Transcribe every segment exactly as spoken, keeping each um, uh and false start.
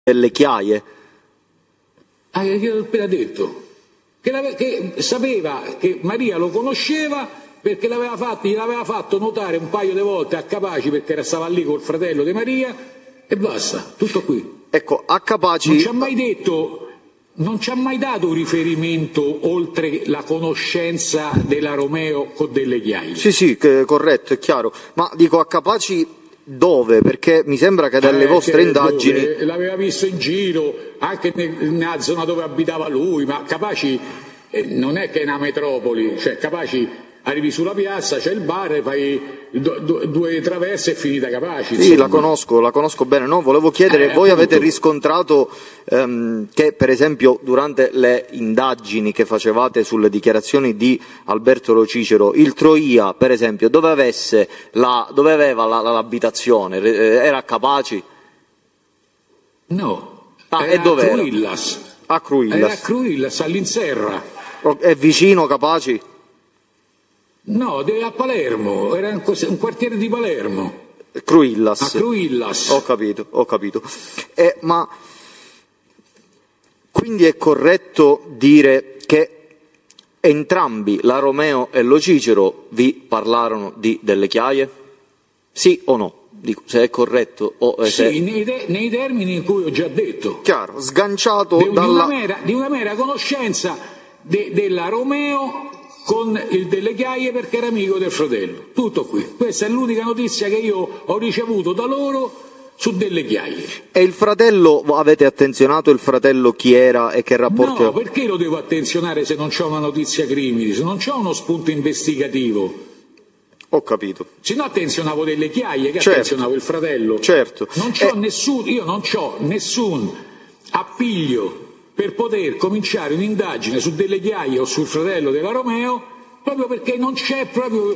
delle chiaie? Ah, io l'ho appena detto, che, che sapeva che Maria lo conosceva perché l'aveva fatto, gliel'aveva fatto notare un paio di volte a Capaci, perché era, stava lì col fratello di Maria, e basta, tutto qui. Ecco, a Capaci... Non ci ha mai detto, non ci ha mai dato un riferimento oltre la conoscenza della Romeo con delle chiaie. Sì, sì, che, corretto, è chiaro. Ma dico, a Capaci dove? Perché mi sembra che dalle eh, vostre che indagini... Dove? L'aveva visto in giro, anche nella zona dove abitava lui, ma Capaci eh, non è che è una metropoli, cioè Capaci... Arrivi sulla piazza, c'è il bar, fai due, due traverse e finita Capaci. Sì, la conosco, la conosco bene. No, volevo chiedere, eh, voi appunto. Avete riscontrato ehm, che per esempio durante le indagini che facevate sulle dichiarazioni di Alberto Lo Cicero, il Troia per esempio, dove, avesse la, dove aveva la, la, l'abitazione? Era a Capaci? No, ah, era e dove a Cruillas. A Cruillas. Era a Cruillas, all'Inserra. È vicino Capaci? No, a Palermo, era un quartiere di Palermo. Cruillas. A Cruillas. Ho capito, ho capito. Eh, ma quindi è corretto dire che entrambi, la Romeo e Lo Cicero, vi parlarono di delle chiaie? Sì o no? Dico, se è corretto o se... Sì, nei, de- nei termini in cui ho già detto. Chiaro, sganciato de- dalla... Di una mera, di una mera conoscenza de- della Romeo con il delle chiaie perché era amico del fratello. Tutto qui. Questa è l'unica notizia che io ho ricevuto da loro su delle chiaie. E il fratello, avete attenzionato il fratello chi era e che rapporto... No, perché lo devo attenzionare se non c'è una notizia crimini, se non c'è uno spunto investigativo? Ho capito. Se no attenzionavo delle chiaie, che certo. attenzionavo il fratello. Certo. Non c'ho eh... nessun, io non c'ho nessun appiglio per poter cominciare un'indagine su delle chiaie o sul fratello della Romeo, proprio perché non c'è proprio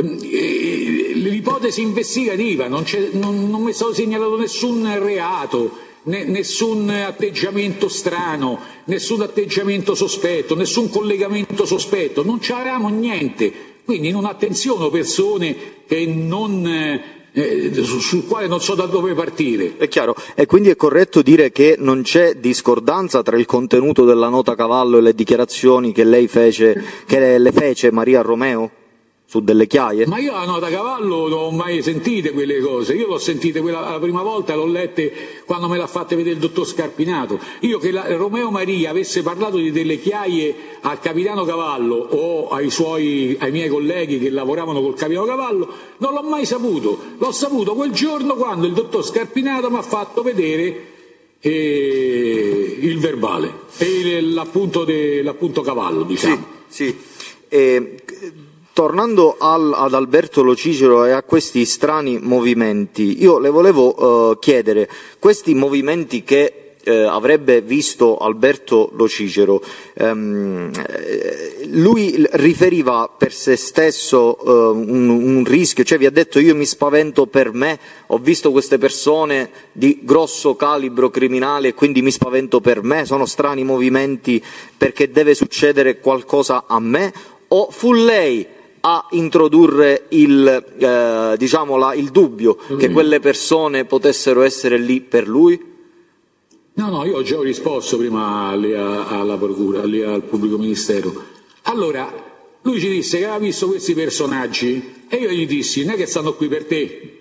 eh, l'ipotesi investigativa, non, c'è, non, non mi è stato segnalato nessun reato, ne, nessun atteggiamento strano, nessun atteggiamento sospetto, nessun collegamento sospetto, non c'avevamo niente, quindi non attenziono persone che non... Eh, sul quale non so da dove partire. È chiaro, e quindi è corretto dire che non c'è discordanza tra il contenuto della nota Cavallo e le dichiarazioni che lei fece, che le fece Maria Romeo su delle chiaie? Ma io la nota Cavallo non ho mai sentite quelle cose, io l'ho sentite quella la prima volta, l'ho lette quando me l'ha fatta vedere il dottor Scarpinato. Io che la, Romeo Maria avesse parlato di delle chiaie al capitano Cavallo o ai, suoi, ai miei colleghi che lavoravano col capitano Cavallo non l'ho mai saputo, l'ho saputo quel giorno quando il dottor Scarpinato mi ha fatto vedere eh, il verbale, eh, l'appunto, de, l'appunto Cavallo, diciamo. Sì, sì. Eh, Tornando al, ad Alberto Lo Cicero e a questi strani movimenti, io le volevo eh, chiedere, questi movimenti che eh, avrebbe visto Alberto Lo Cicero, ehm, lui riferiva per se stesso eh, un, un rischio, cioè vi ha detto io mi spavento per me, ho visto queste persone di grosso calibro criminale e quindi mi spavento per me, sono strani movimenti perché deve succedere qualcosa a me, o fu lei a introdurre il, eh, diciamo la, il dubbio che quelle persone potessero essere lì per lui? No, no, io già ho risposto prima lì alla procura, lì al pubblico ministero. Allora, lui ci disse che aveva visto questi personaggi e io gli dissi, non è che stanno qui per te.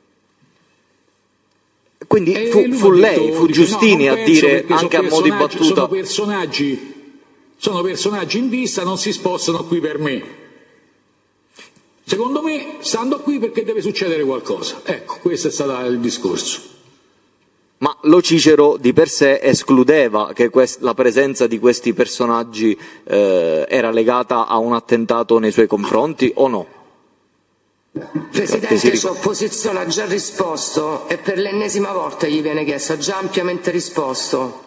Quindi fu, fu lei, detto, fu dice, Giustini no, a dire anche a mo' di battuta. Sono personaggi, sono personaggi in vista, non si spostano qui per me. Secondo me stanno qui perché deve succedere qualcosa. Ecco, questo è stato il discorso. Ma Lo Cicero di per sé escludeva che quest- la presenza di questi personaggi eh, era legata a un attentato nei suoi confronti o no? Presidente, il suo opposizione ha già risposto e per l'ennesima volta gli viene chiesto, ha già ampiamente risposto.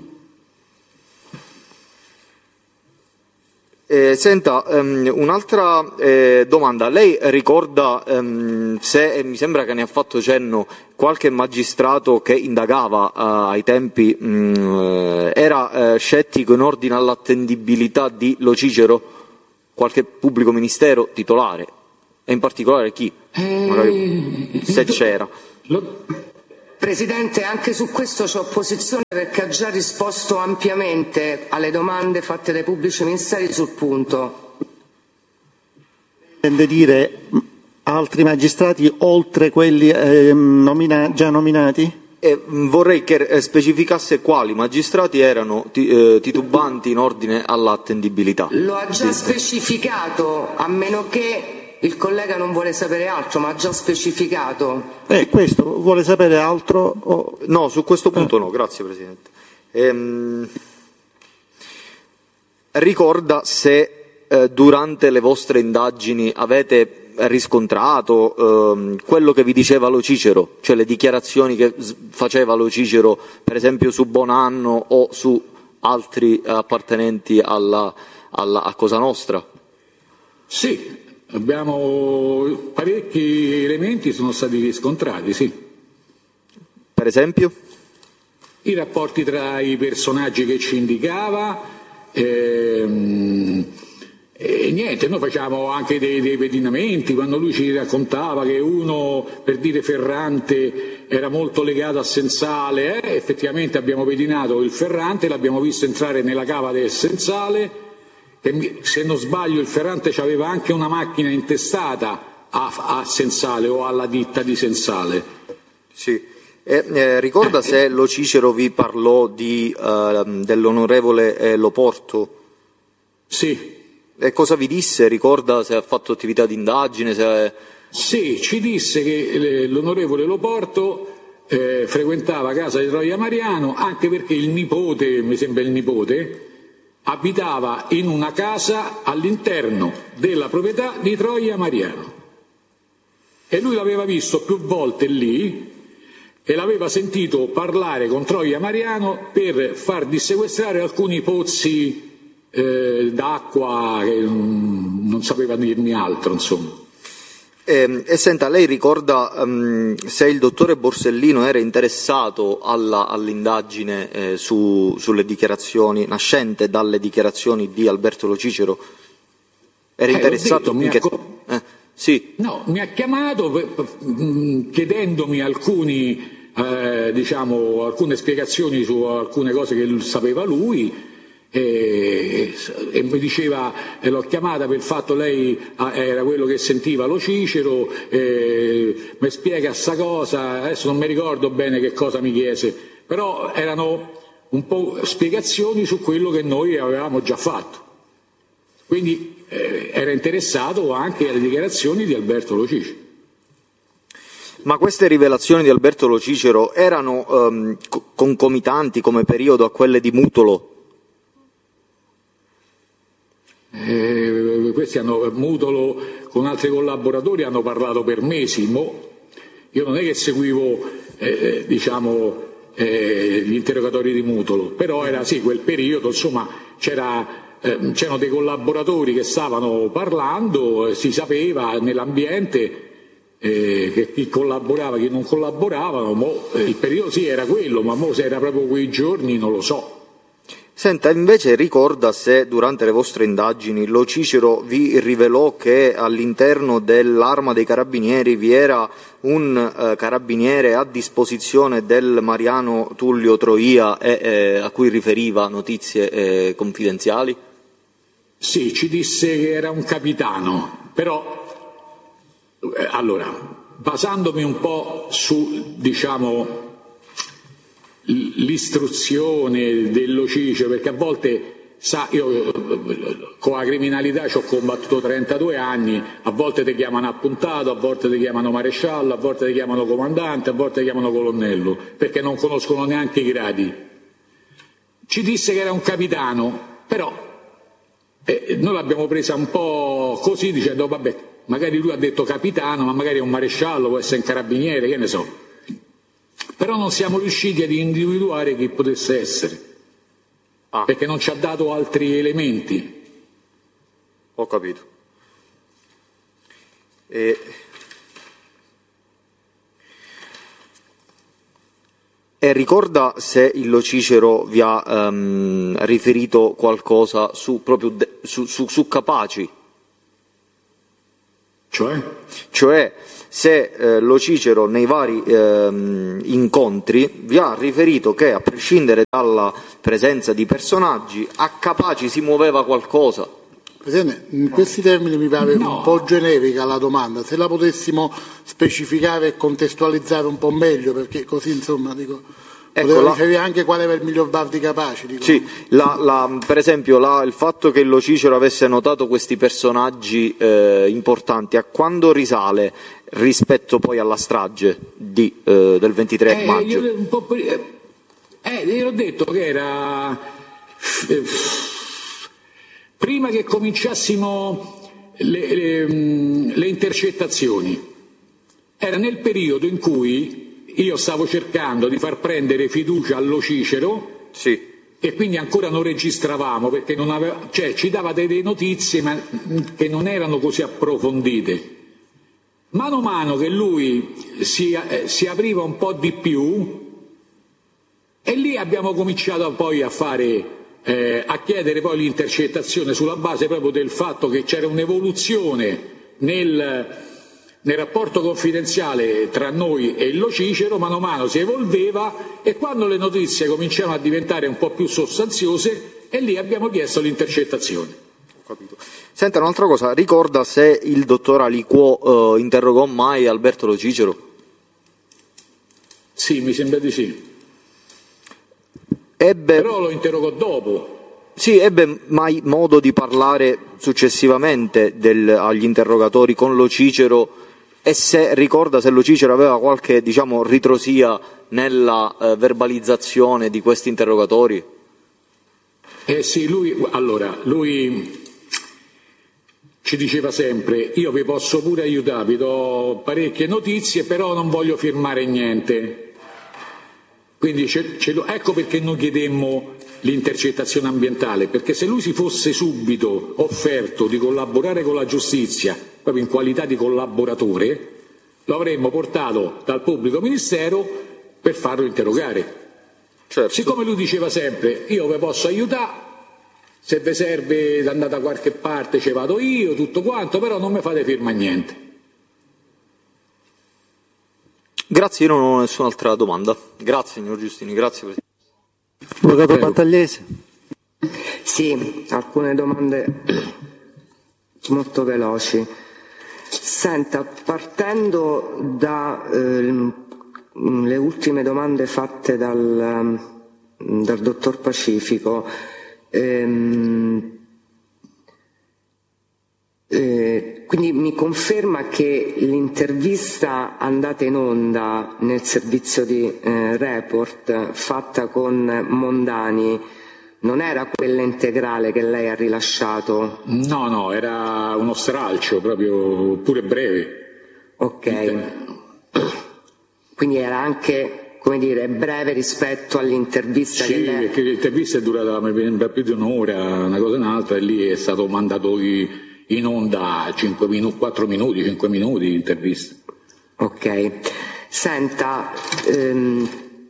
Eh, senta, um, un'altra eh, domanda. Lei ricorda um, se, e mi sembra che ne ha fatto cenno, qualche magistrato che indagava uh, ai tempi um, era uh, scettico in ordine all'attendibilità di Lo Cicero? Qualche pubblico ministero titolare? E in particolare chi? Eh, Magari, se c'era. Lo, Presidente, anche su questo c'è opposizione perché ha già risposto ampiamente alle domande fatte dai pubblici ministeri sul punto. Intende dire altri magistrati oltre quelli eh, nomina- già nominati? E vorrei che eh, specificasse quali magistrati erano ti- eh, titubanti in ordine all'attendibilità. Lo ha già Sì. specificato, a meno che il collega non vuole sapere altro, ma ha già specificato. Eh, questo vuole sapere altro? O... No, su questo punto no, grazie Presidente. Ehm, ricorda se eh, durante le vostre indagini avete riscontrato ehm, quello che vi diceva Lo Cicero, cioè le dichiarazioni che s- faceva Lo Cicero, per esempio su Bonanno o su altri appartenenti alla, alla, a Cosa Nostra? Sì, abbiamo parecchi elementi sono stati riscontrati, sì. Per esempio? I rapporti tra i personaggi che ci indicava, ehm, e niente, noi facciamo anche dei, dei pedinamenti, quando lui ci raccontava che uno, per dire Ferrante, era molto legato a Sensale, eh, effettivamente abbiamo pedinato il Ferrante, l'abbiamo visto entrare nella cava del Sensale, e se non sbaglio il Ferrante aveva anche una macchina intestata a, a Sensale o alla ditta di Sensale. Sì. Eh, eh, ricorda se Lo Cicero vi parlò di, eh, dell'onorevole eh, Loporto? Sì. E cosa vi disse? Ricorda se ha fatto attività di indagine? Se... Sì, ci disse che l'onorevole Loporto eh, frequentava casa di Troia Mariano anche perché il nipote, mi sembra il nipote, abitava in una casa all'interno della proprietà di Troia Mariano. E lui l'aveva visto più volte lì e l'aveva sentito parlare con Troia Mariano per far dissequestrare alcuni pozzi eh, d'acqua che non, non sapeva dirmi altro, insomma. Eh, e senta, lei ricorda um, se il dottore Borsellino era interessato alla, all'indagine eh, su, sulle dichiarazioni, nascente dalle dichiarazioni di Alberto Lo Cicero? Era Eh, interessato? l'ho detto, in che... acco- eh, sì. No, mi ha chiamato per- per- mh, chiedendomi alcuni, eh, diciamo, alcune spiegazioni su alcune cose che sapeva lui e, e mi diceva, e l'ho chiamata per il fatto lei ah, era quello che sentiva Lo Cicero, eh, mi spiega sta cosa, adesso non mi ricordo bene che cosa mi chiese, però erano un po' spiegazioni su quello che noi avevamo già fatto. Quindi eh, era interessato anche alle dichiarazioni di Alberto Lo Cicero. Ma queste rivelazioni di Alberto Lo Cicero erano um, co- concomitanti come periodo a quelle di Mutolo? Eh, questi hanno Mutolo con altri collaboratori hanno parlato per mesi. Mo, io non è che seguivo eh, diciamo, eh, gli interrogatori di Mutolo, però era sì quel periodo, insomma, c'era, eh, c'erano dei collaboratori che stavano parlando, eh, si sapeva nell'ambiente eh, che chi collaborava, chi non collaborava, mo, eh, il periodo sì era quello, ma mo se era proprio quei giorni non lo so. Senta, invece ricorda se durante le vostre indagini Lo Cicero vi rivelò che all'interno dell'Arma dei Carabinieri vi era un eh, carabiniere a disposizione del Mariano Tullio Troia e eh, a cui riferiva notizie eh, confidenziali? Sì, ci disse che era un capitano, però eh, allora, basandomi un po' su, diciamo, l'istruzione dello Cicero, perché a volte, sa, io con la criminalità ci ho combattuto trentadue anni, a volte ti chiamano appuntato, a volte ti chiamano maresciallo, a volte ti chiamano comandante, a volte ti chiamano colonnello, perché non conoscono neanche i gradi. Ci disse che era un capitano, però eh, noi l'abbiamo presa un po' così, dicendo vabbè, magari lui ha detto capitano, ma magari è un maresciallo, può essere un carabiniere, che ne so. Però non siamo riusciti ad individuare chi potesse essere, Ah, perché non ci ha dato altri elementi. ho capito. E... E ricorda se il Lo Cicero vi ha ehm, riferito qualcosa su, proprio de- su, su, su Capaci? Cioè? Cioè, se eh, Lo Cicero nei vari eh, incontri vi ha riferito che, a prescindere dalla presenza di personaggi, a Capaci si muoveva qualcosa. Presidente, in questi termini mi pare no. un po' generica la domanda, se la potessimo specificare e contestualizzare un po' meglio, perché così insomma dico, ecco, poteva la... riferire anche qual era il miglior bar di Capaci. Dico. Sì, la, la, per esempio la, il fatto che Lo Cicero avesse notato questi personaggi eh, importanti, a quando risale rispetto poi alla strage di, eh, del ventitré eh, maggio? Io, un po', eh, io ho detto che era... Eh, prima che cominciassimo le, le, le intercettazioni, era nel periodo in cui io stavo cercando di far prendere fiducia a Lo Cicero, sì. E quindi ancora non registravamo, perché non aveva, cioè, ci dava delle notizie ma che non erano così approfondite. Mano a mano che lui si, eh, si apriva un po' di più, e lì abbiamo cominciato poi a fare... Eh, a chiedere poi l'intercettazione sulla base proprio del fatto che c'era un'evoluzione nel, nel rapporto confidenziale tra noi e Lo Cicero, mano a mano si evolveva, e quando le notizie cominciavano a diventare un po' più sostanziose, e lì abbiamo chiesto l'intercettazione. Ho capito. Senta, un'altra cosa, ricorda se il dottor Aliquò eh, interrogò mai Alberto Lo Cicero? Sì, mi sembra di sì. Ebbe... Però lo interrogò dopo. Sì, ebbe mai modo di parlare successivamente del, agli interrogatori con Lo Cicero, e se ricorda se Lo Cicero aveva qualche, diciamo, ritrosia nella eh, verbalizzazione di questi interrogatori? Eh sì, lui, allora, lui ci diceva sempre: io vi posso pure aiutare, vi do parecchie notizie, però non voglio firmare niente. Quindi ce, ce lo, ecco perché noi chiedemmo l'intercettazione ambientale, perché se lui si fosse subito offerto di collaborare con la giustizia, proprio in qualità di collaboratore, lo avremmo portato dal pubblico ministero per farlo interrogare. Certo. Siccome lui diceva sempre: io vi posso aiutare, se vi serve di andare da qualche parte ci vado io, tutto quanto, però non mi fate firmare niente. Grazie, io non ho nessun'altra domanda. Grazie, signor Giustini, grazie Presidente. Avvocato Battagliese. Sì, alcune domande molto veloci. Senta, partendo dalle eh, ultime domande fatte dal, dal dottor Pacifico, ehm, Eh, quindi mi conferma che l'intervista andata in onda nel servizio di eh, Report fatta con Mondani non era quella integrale che lei ha rilasciato? No, no, era uno stralcio, proprio pure breve. Ok. Quindi era anche, come dire, breve rispetto all'intervista sì, che lei... perché l'intervista è durata più di un'ora, una cosa e un'altra, e lì è stato mandato in onda cinque minuti, quattro minuti, cinque minuti di intervista. Ok. Senta, ehm,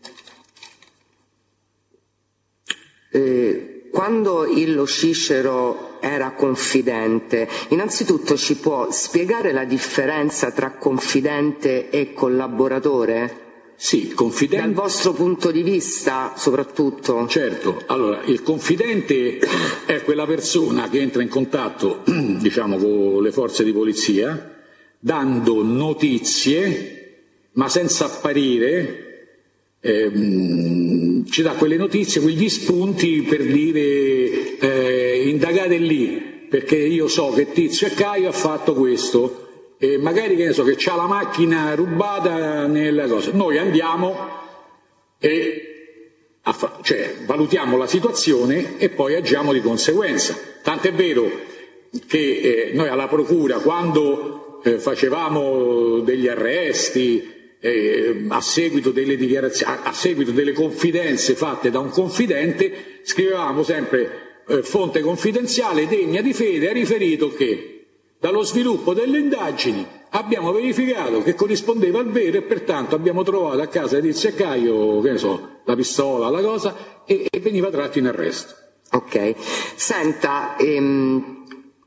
eh, quando il Lo Cicero era confidente, innanzitutto ci può spiegare la differenza tra confidente e collaboratore? Sì, confidente. Dal vostro punto di vista, soprattutto? Certo, allora, il confidente è quella persona che entra in contatto, diciamo, con le forze di polizia, dando notizie, ma senza apparire, ehm, ci dà quelle notizie, quegli spunti per dire eh, indagate lì, perché io so che Tizio e Caio ha fatto questo. E magari, che ne so, che c'ha la macchina rubata nella cosa, noi andiamo e fa- cioè, valutiamo la situazione e poi agiamo di conseguenza. Tant'è vero che eh, noi alla procura, quando eh, facevamo degli arresti eh, a seguito delle dichiarazioni, a, a seguito delle confidenze fatte da un confidente, scrivevamo sempre eh, fonte confidenziale degna di fede ha riferito che dallo sviluppo delle indagini abbiamo verificato che corrispondeva al vero e pertanto abbiamo trovato a casa di Tizio e Caio, che ne so, la pistola, la cosa, e, e veniva tratto in arresto. Ok. Senta, ehm,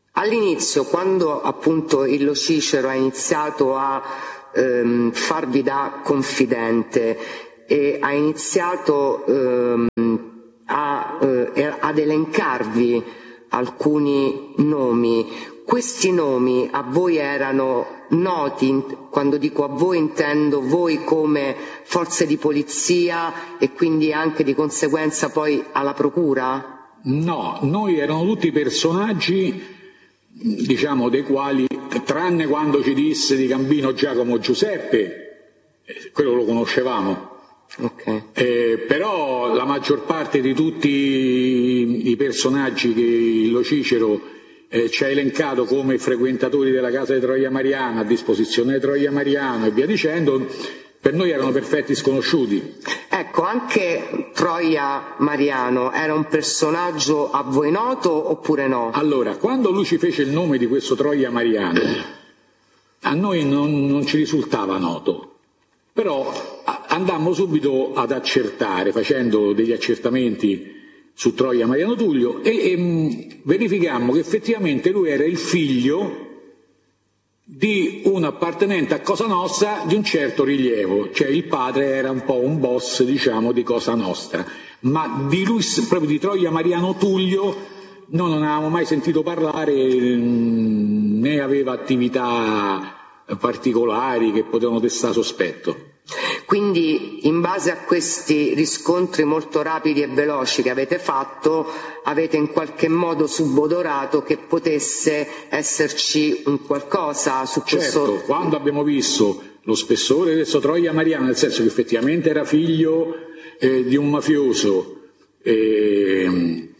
All'inizio, quando appunto il Cicero ha iniziato a ehm, farvi da confidente e ha iniziato ehm, a, eh, ad elencarvi alcuni nomi, questi nomi a voi erano noti? Quando dico a voi intendo voi come forze di polizia e quindi anche di conseguenza poi alla procura? No, noi erano tutti personaggi, diciamo, dei quali, tranne quando ci disse di Gambino Giacomo Giuseppe, quello lo conoscevamo. Okay. Eh, però la maggior parte di tutti i personaggi che lo Cicero eh, ci ha elencato come frequentatori della casa di Troia Mariana, a disposizione di Troia Mariano e via dicendo, per noi erano perfetti sconosciuti. Ecco, anche Troia Mariano era un personaggio a voi noto oppure no? Allora, quando lui ci fece il nome di questo Troia Mariano, a noi non, non ci risultava noto. Però andammo subito ad accertare, facendo degli accertamenti su Troia Mariano Tullio, e, e verificammo che effettivamente lui era il figlio di un appartenente a Cosa Nostra di un certo rilievo, cioè il padre era un po' un boss, diciamo, di Cosa Nostra, ma di lui, proprio di Troia Mariano Tullio, noi non avevamo mai sentito parlare, né aveva attività particolari che potevano destare sospetto. Quindi, in base a questi riscontri molto rapidi e veloci che avete fatto, avete in qualche modo subodorato che potesse esserci un qualcosa su questo? Certo, quando abbiamo visto lo spessore di questo Troia Mariano, nel senso che effettivamente era figlio eh, di un mafioso, eh,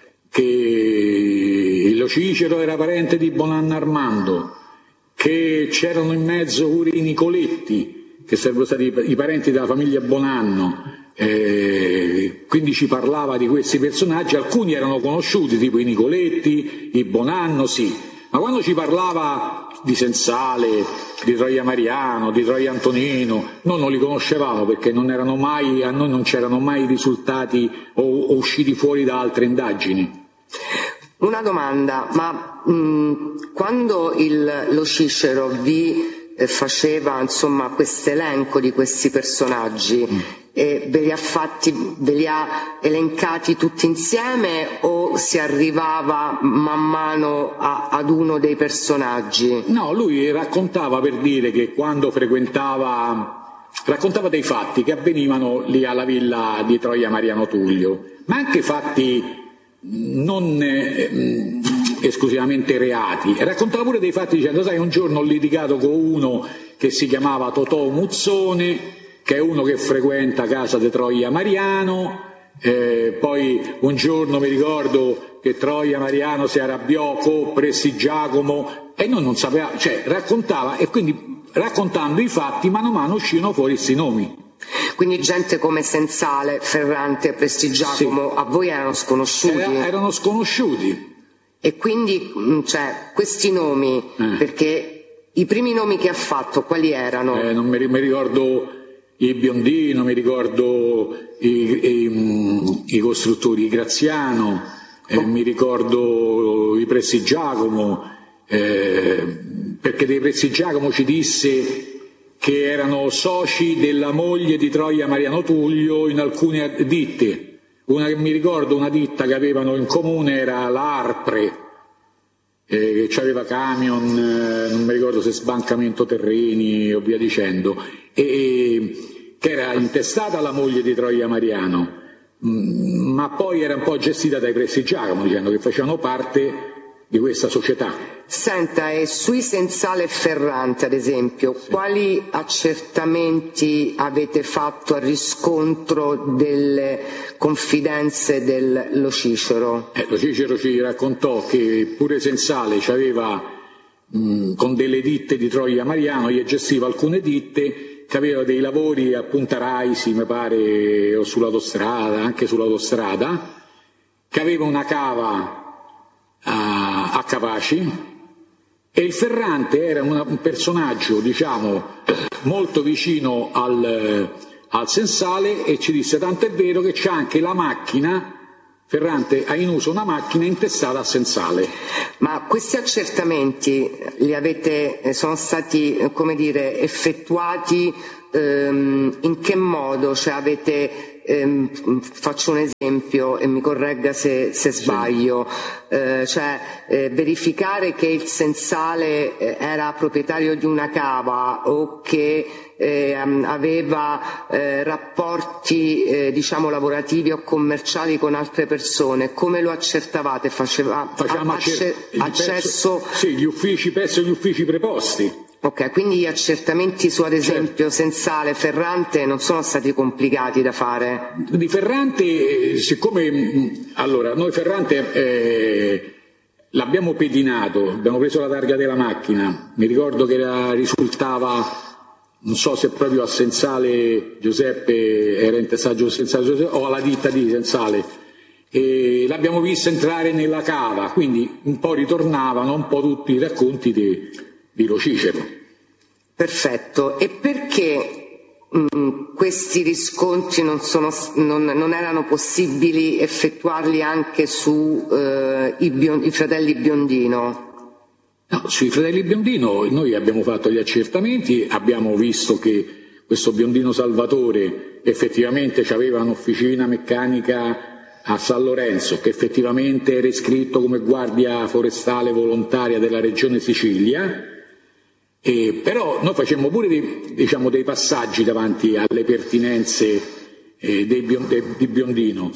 che lo Cicero era parente di Bonanno Armando, che c'erano in mezzo pure i Nicoletti, che sarebbero stati i parenti della famiglia Bonanno, eh, quindi ci parlava di questi personaggi, alcuni erano conosciuti, tipo i Nicoletti, i Bonanno, sì, ma quando ci parlava di Sensale, di Troia Mariano, di Troia Antonino, noi non li conoscevamo perché non erano mai, a noi non c'erano mai risultati o, o usciti fuori da altre indagini. Una domanda, ma mh, quando il, lo Cicero vi faceva insomma questo elenco di questi personaggi mm. e ve li ha fatti, ve li ha elencati tutti insieme o si arrivava man mano a, ad uno dei personaggi? No, lui raccontava, per dire, che quando frequentava, raccontava dei fatti che avvenivano lì alla villa di Troia Mariano Tullio, ma anche fatti non eh, esclusivamente reati, raccontava pure dei fatti dicendo: sai, un giorno ho litigato con uno che si chiamava Totò Muzzone, che è uno che frequenta casa di Troia Mariano, eh, poi un giorno mi ricordo che Troia Mariano si arrabbiò con Presti Giacomo e noi non sapevamo, cioè raccontava, e quindi raccontando i fatti mano a mano uscivano fuori questi nomi. Quindi gente come Sensale, Ferrante, Presti Giacomo, sì, a voi erano sconosciuti? Era, erano sconosciuti. E quindi, cioè, questi nomi, eh. perché i primi nomi che ha fatto, quali erano? Eh, non mi, mi ricordo i Biondino, mi ricordo i, i, i costruttori Graziano, eh, oh. mi ricordo i Presti Giacomo, eh, perché dei Presti Giacomo ci disse che erano soci della moglie di Troia Mariano Tullio in alcune ditte. Una che mi ricordo, una ditta che avevano in comune era la Arpre, eh, che aveva camion, eh, non mi ricordo se sbancamento terreni o via dicendo, e, e che era intestata alla moglie di Troia Mariano, mh, ma poi era un po' gestita dai Presti Giacomo, dicendo che facevano parte di questa società. Senta, e sui Sensale e Ferrante, ad esempio, sì, quali accertamenti avete fatto a riscontro delle confidenze del Lo Cicero? Eh, Lo Cicero ci raccontò che pure Sensale c'aveva, mh, con delle ditte di Troia Mariano, gli gestiva alcune ditte, che aveva dei lavori a Punta Raisi, mi pare, o sull'autostrada, anche sull'autostrada, che aveva una cava a, a Capaci, e il Ferrante era una, un personaggio, diciamo, molto vicino al, al Sensale, e ci disse: tanto è vero che c'è anche la macchina Ferrante ha in uso una macchina intestata a Sensale. Ma questi accertamenti li avete, sono stati, come dire, effettuati ehm, in che modo? Cioè avete, ehm, faccio un esempio e mi corregga se, se sbaglio, sì. eh, cioè eh, verificare che il Sensale eh, era proprietario di una cava o che Eh, aveva eh, rapporti eh, diciamo lavorativi o commerciali con altre persone, come lo accertavate? Faceva, Facciamo acce accesso penso, sì, gli uffici, presso gli uffici preposti. Ok, quindi gli accertamenti su ad esempio certo. Sensale, Ferrante non sono stati complicati da fare? Di Ferrante, siccome allora noi Ferrante eh, l'abbiamo pedinato, abbiamo preso la targa della macchina, mi ricordo che era, risultava, non so se proprio a Sensale Giuseppe era intestato Sensale Giuseppe o alla ditta di Sensale, e l'abbiamo vista entrare nella cava, quindi un po' ritornavano un po' tutti i racconti di, di Lo Cicero. Perfetto, e perché mh, questi riscontri non, sono, non, non erano possibili effettuarli anche su eh, i, bion, i fratelli Biondino? No, sui fratelli Biondino noi abbiamo fatto gli accertamenti, abbiamo visto che questo Biondino Salvatore effettivamente aveva un'officina meccanica a San Lorenzo, che effettivamente era iscritto come guardia forestale volontaria della regione Sicilia, e però noi facemmo pure dei, diciamo, dei passaggi davanti alle pertinenze eh, dei, dei, di Biondino,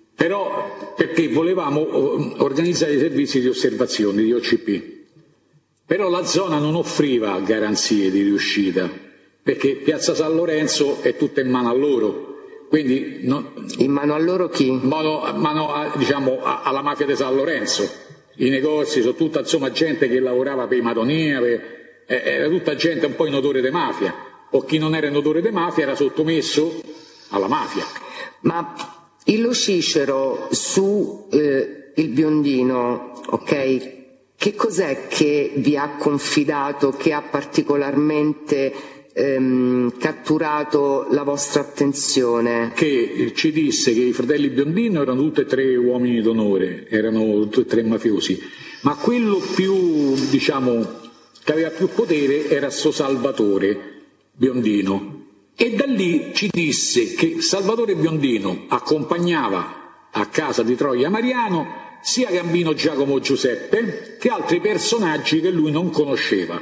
però perché volevamo organizzare i servizi di osservazione di O C P. Però la zona non offriva garanzie di riuscita, perché Piazza San Lorenzo è tutta in mano a loro. Quindi non, in mano a loro chi? In mano, mano a, diciamo, a, alla mafia di San Lorenzo. I negozi sono tutta insomma gente che lavorava per i Madonia, per, eh, era tutta gente un po' in odore di mafia, o chi non era in odore di mafia era sottomesso alla mafia. Ma il Lo Cicero su eh, il Biondino, ok? Che cos'è che vi ha confidato, che ha particolarmente ehm, catturato la vostra attenzione? Che ci disse che i fratelli Biondino erano tutti e tre uomini d'onore, erano tutti e tre mafiosi, ma quello più, diciamo, che aveva più potere era sto Salvatore Biondino. E da lì ci disse che Salvatore Biondino accompagnava a casa di Troia Mariano sia Gambino Giacomo Giuseppe che altri personaggi che lui non conosceva.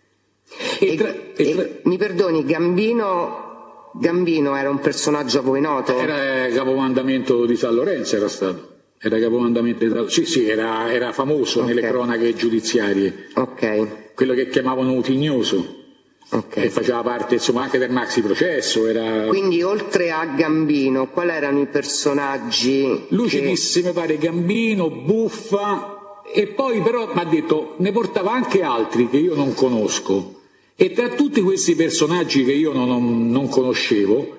E, e, tra, e, tra... e mi perdoni, Gambino, Gambino era un personaggio a voi noto? Era capomandamento di San Lorenzo, era stato. Era capomandamento di San Lorenzo. Sì, sì, era, era famoso okay. nelle cronache giudiziarie. Ok. Quello che chiamavano Utignoso. Okay. E faceva parte insomma anche del maxi processo. Era... Quindi oltre a Gambino, quali erano i personaggi? Lui che... ci disse, mi pare, Gambino, Buffa, e poi però mi ha detto ne portava anche altri che io non conosco, e tra tutti questi personaggi che io non, non, non conoscevo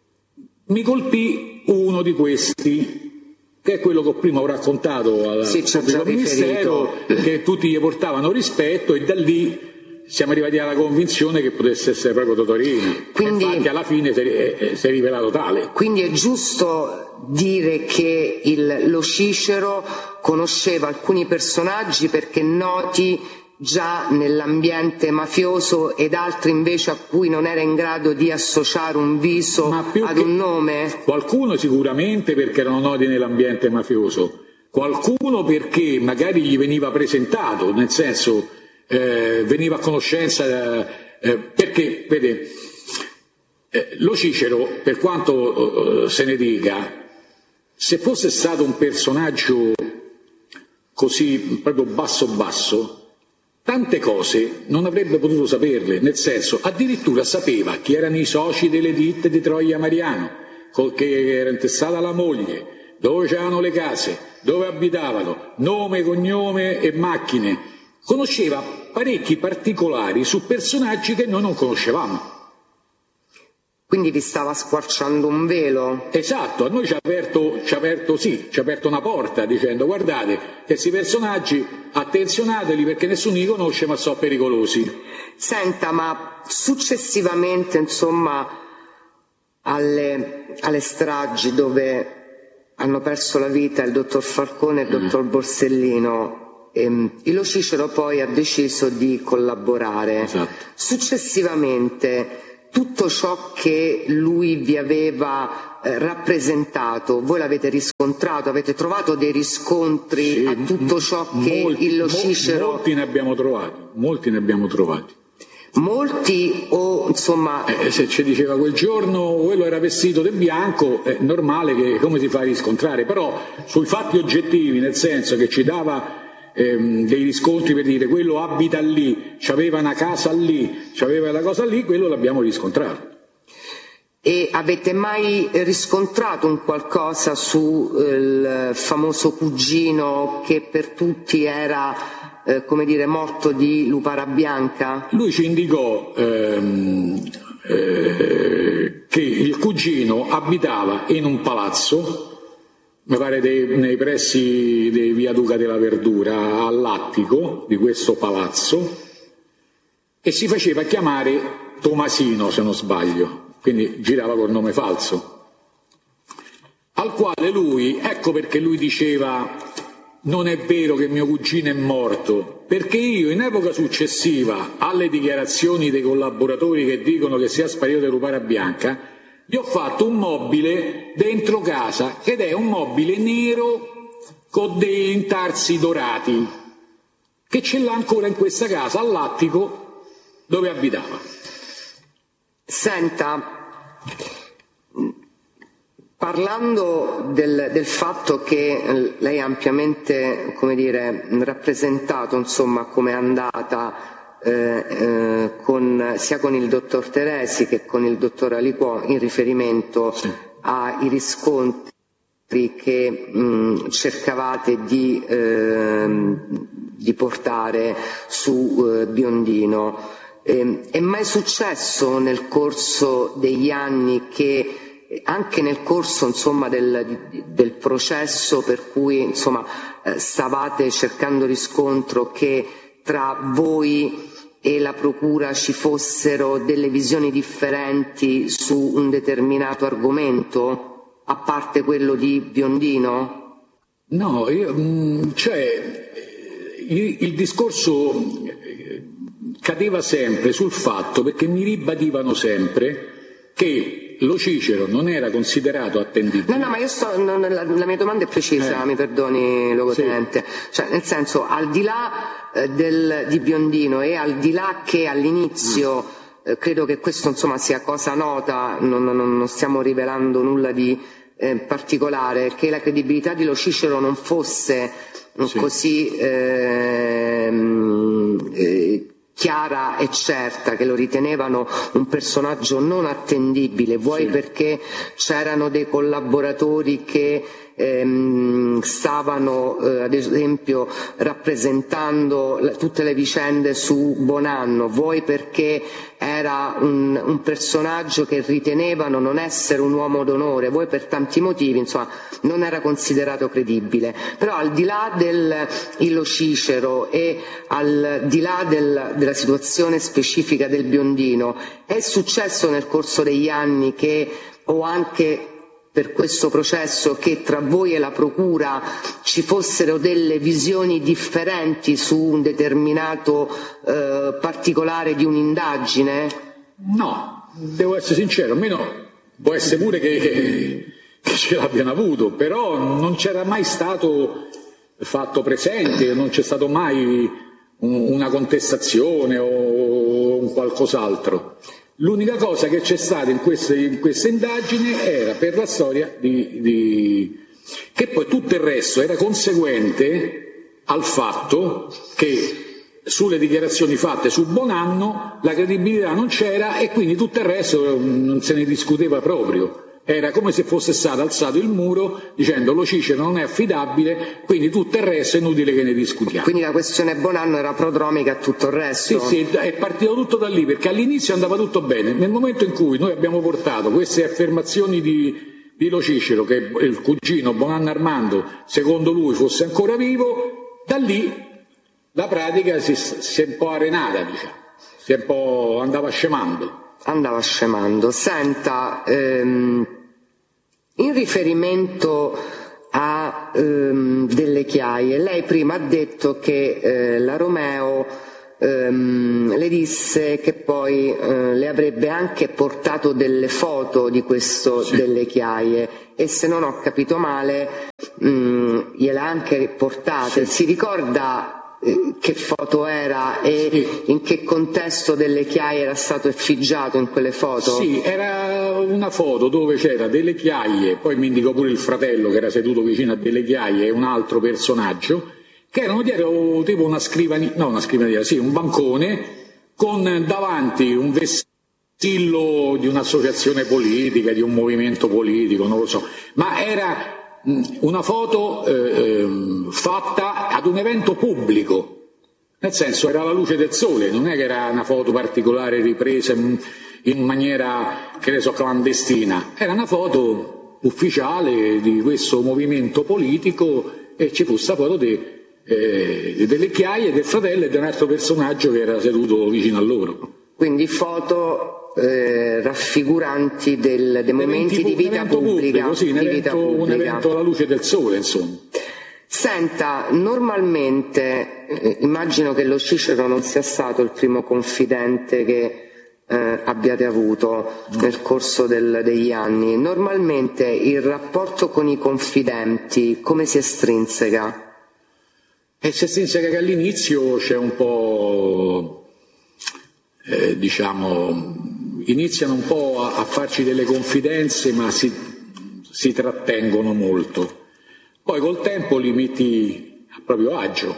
mi colpì uno di questi, che è quello che prima ho raccontato al sì, pubblico ministero, che tutti gli portavano rispetto, e da lì siamo arrivati alla convinzione che potesse essere proprio Totorino. Quindi, infatti alla fine si è, si è rivelato tale. Quindi è giusto dire che il, lo Cicero conosceva alcuni personaggi perché noti già nell'ambiente mafioso, ed altri invece a cui non era in grado di associare un viso ad un nome? Qualcuno sicuramente perché erano noti nell'ambiente mafioso, qualcuno perché magari gli veniva presentato, nel senso Eh, veniva a conoscenza, eh, eh, perché, vede, eh, Lo Cicero, per quanto eh, se ne dica, se fosse stato un personaggio così proprio basso basso, tante cose non avrebbe potuto saperle, nel senso, addirittura sapeva chi erano i soci delle ditte di Troia Mariano, che era intestata la moglie, dove c'erano le case, dove abitavano, nome, cognome e macchine. Conosceva parecchi particolari su personaggi che noi non conoscevamo. Quindi vi stava squarciando un velo? Esatto, a noi ci ha aperto, ci ha aperto, sì, ci ha aperto una porta dicendo guardate, questi personaggi attenzionateli perché nessuno li conosce ma sono pericolosi. Senta, ma successivamente insomma alle, alle stragi dove hanno perso la vita il dottor Falcone e il dottor Borsellino. Ehm, il Lo Cicero poi ha deciso di collaborare. Esatto. Successivamente tutto ciò che lui vi aveva eh, rappresentato, voi l'avete riscontrato, avete trovato dei riscontri sì, a tutto ciò che molti, il Lo Cicero... Molti ne abbiamo trovati, molti ne abbiamo trovati. Molti o insomma... Eh, se ci diceva quel giorno quello era vestito di bianco, è normale che come si fa a riscontrare, però sui fatti oggettivi, nel senso che ci dava ehm, dei riscontri per dire quello abita lì, c'aveva una casa lì, c'aveva una cosa lì, quello l'abbiamo riscontrato. E avete mai riscontrato un qualcosa sul famoso cugino che per tutti era... Eh, come dire, morto di lupara bianca? Lui ci indicò ehm, eh, che il cugino abitava in un palazzo, mi pare dei, nei pressi dei via Duca della Verdura, all'attico di questo palazzo, e si faceva chiamare Tomasino, se non sbaglio, quindi girava col nome falso, al quale lui, ecco perché lui diceva: non è vero che mio cugino è morto, perché io in epoca successiva alle dichiarazioni dei collaboratori che dicono che sia sparito di lupara bianca, gli ho fatto un mobile dentro casa, ed è un mobile nero con dei intarsi dorati, che ce l'ha ancora in questa casa, all'attico dove abitava. Senta, parlando del, del fatto che lei ha ampiamente, come dire, rappresentato, insomma, come è andata eh, eh, con, sia con il dottor Teresi che con il dottor Aliquò in riferimento sì. ai riscontri che mh, cercavate di, eh, di portare su eh, Biondino, eh, è mai successo nel corso degli anni che anche nel corso insomma, del, del processo per cui insomma, eh, stavate cercando riscontro, che tra voi e la procura ci fossero delle visioni differenti su un determinato argomento, a parte quello di Biondino? No, io, cioè il, il discorso cadeva sempre sul fatto, perché mi ribadivano sempre che Lo Cicero non era considerato attendibile. No, no, ma io sto, non, la, la mia domanda è precisa, eh. mi perdoni, luogotenente. Sì. Cioè, nel senso, al di là eh, del, di Biondino e al di là che all'inizio, mm. eh, credo che questo insomma sia cosa nota, non, non, non stiamo rivelando nulla di eh, particolare, che la credibilità di Lo Cicero non fosse sì. così... Eh, eh, chiara e certa, che lo ritenevano un personaggio non attendibile, vuoi sì. perché c'erano dei collaboratori che ehm, stavano eh, ad esempio rappresentando la, tutte le vicende su Bonanno, vuoi perché era un, un personaggio che ritenevano non essere un uomo d'onore, vuoi per tanti motivi, insomma non era considerato credibile. Però al di là del Lo Cicero e al di là del, della situazione specifica del Biondino, è successo nel corso degli anni che, o anche per questo processo, che tra voi e la procura ci fossero delle visioni differenti su un determinato eh, particolare di un'indagine? No, devo essere sincero, almeno può essere pure che, che, che ce l'abbiano avuto, però non c'era mai stato fatto presente, non c'è stato mai un, una contestazione o un qualcos'altro. L'unica cosa che c'è stata in questa, in questa indagine era per la storia di, di... che poi tutto il resto era conseguente al fatto che sulle dichiarazioni fatte su Bonanno la credibilità non c'era e quindi tutto il resto non se ne discuteva proprio. Era come se fosse stato alzato il muro dicendo Lo Cicero non è affidabile, quindi tutto il resto è inutile che ne discutiamo. Quindi la questione Bonanno era prodromica a tutto il resto? Sì, sì, è partito tutto da lì, perché all'inizio andava tutto bene. Nel momento in cui noi abbiamo portato queste affermazioni di, di Lo Cicero, che il cugino Bonanno Armando, secondo lui, fosse ancora vivo, da lì la pratica si, si è un po' arenata, diciamo, si è un po' andava scemando. Andava scemando. Senta, ehm, in riferimento ehm, Delle Chiaie. Lei prima ha detto che eh, la Romeo ehm, le disse che poi eh, le avrebbe anche portato delle foto di questo sì. Delle Chiaie, e se non ho capito male mh, gliele ha anche portate. Sì. Si ricorda che foto era e sì. In che contesto Delle Chiaie era stato effigiato in quelle foto? Sì, era una foto dove c'era Delle Chiaie, poi mi indicò pure il fratello che era seduto vicino a Delle Chiaie e un altro personaggio, che erano dietro tipo una scrivania, no una scrivania, sì, un bancone con davanti un vessillo di un'associazione politica, di un movimento politico, non lo so, ma era una foto eh, fatta ad un evento pubblico, nel senso era la luce del sole, non è che era una foto particolare ripresa in, in maniera, che ne so, clandestina, era una foto ufficiale di questo movimento politico e ci fu questa foto di, eh, Delle Chiaie, del fratello e di un altro personaggio che era seduto vicino a loro. Quindi foto Eh, raffiguranti del, dei momenti eventi, di vita pubblica, pubblico, sì, un, di evento, vita pubblica. Un evento alla luce del sole, insomma. Senta, normalmente eh, immagino che lo Cicero non sia stato il primo confidente che eh, abbiate avuto no. nel corso del, degli anni. Normalmente il rapporto con i confidenti come si estrinseca? E si estrinseca che all'inizio c'è un po' eh, diciamo iniziano un po' a, a farci delle confidenze, ma si, si trattengono molto. Poi col tempo li metti a proprio agio.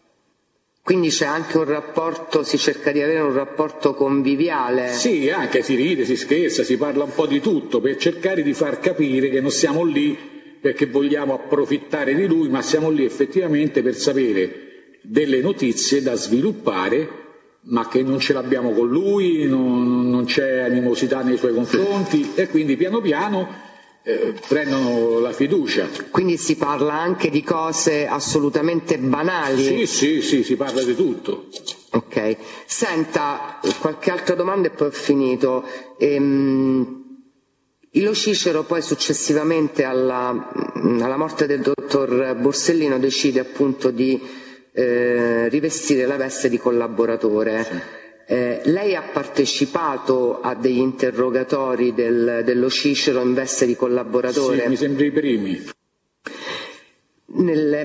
Quindi c'è anche un rapporto, si cerca di avere un rapporto conviviale? Sì, anche si ride, si scherza, si parla un po' di tutto, per cercare di far capire che non siamo lì perché vogliamo approfittare di lui, ma siamo lì effettivamente per sapere delle notizie da sviluppare, ma che non ce l'abbiamo con lui, non, non c'è animosità nei suoi confronti e quindi piano piano eh, prendono la fiducia. Quindi si parla anche di cose assolutamente banali? Sì, sì, sì, si parla di tutto. Ok. Senta, qualche altra domanda e poi ho finito. Ehm, Lo Cicero poi successivamente alla, alla morte del dottor Borsellino decide appunto di Eh, rivestire la veste di collaboratore. Sì. Eh, lei ha partecipato a degli interrogatori del, dello Cicero in veste di collaboratore? Sì, mi sembra i primi. Nel,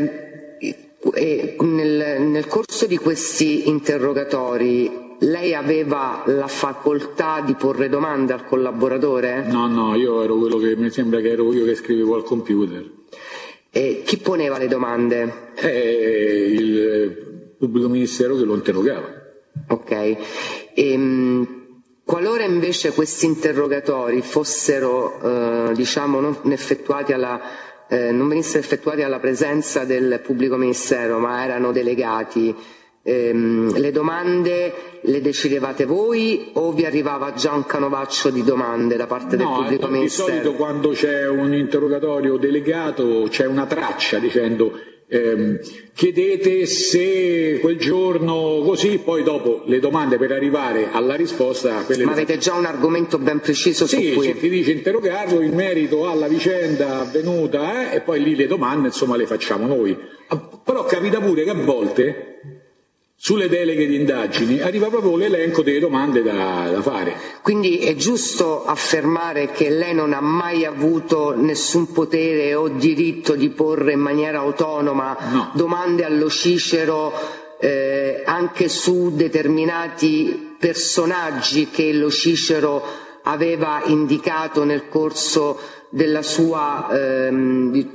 eh, nel, nel corso di questi interrogatori lei aveva la facoltà di porre domande al collaboratore? No, no, io ero quello che mi sembra che ero io che scrivevo al computer. E chi poneva le domande? Eh, il pubblico ministero che lo interrogava. Ok. Ehm, qualora invece questi interrogatori fossero, eh, diciamo, non effettuati alla, eh, non venissero effettuati alla presenza del pubblico ministero, ma erano delegati, ehm, le domande le decidevate voi o vi arrivava già un canovaccio di domande da parte del no, pubblico di ministero? Di solito quando c'è un interrogatorio delegato c'è una traccia dicendo ehm, chiedete se quel giorno così, poi dopo le domande per arrivare alla risposta. Quelle Ma avete già un argomento ben preciso sì, su cui... Sì, ti dice interrogarlo in merito alla vicenda avvenuta eh, e poi lì le domande insomma le facciamo noi. Però capita pure che a volte sulle deleghe di indagini arriva proprio l'elenco delle domande da, da fare. Quindi è giusto affermare che lei non ha mai avuto nessun potere o diritto di porre in maniera autonoma no. domande allo Cicero eh, anche su determinati personaggi che lo Cicero aveva indicato nel corso della sua... Ehm, di...